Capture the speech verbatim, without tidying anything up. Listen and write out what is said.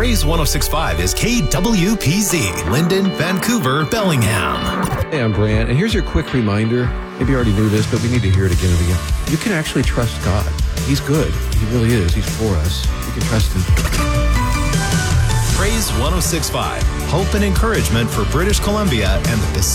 Praise one oh six point five is K W P Z, Linden, Vancouver, Bellingham. Hey, I'm Brant, and here's your quick reminder. Maybe you already knew this, but we need to hear it again and again. You can actually trust God. He's good. He really is. He's for us. You can trust him. Praise one oh six point five, hope and encouragement for British Columbia and the Pacific.